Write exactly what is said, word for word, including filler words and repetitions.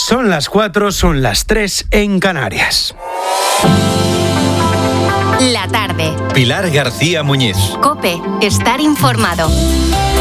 Son las cuatro, son las tres en Canarias. La tarde. Pilar García Muñiz. COPE. Estar informado.